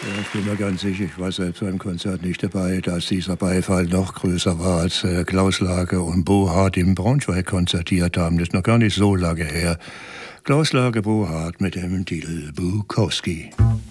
Ja, ich bin mir ganz sicher, ich war selbst beim Konzert nicht dabei, dass dieser Beifall noch größer war, als Klaus Lage und Bo Hart in Braunschweig konzertiert haben. Das ist noch gar nicht so lange her. Klaus Lage, Bo Hart mit dem Titel Bukowski.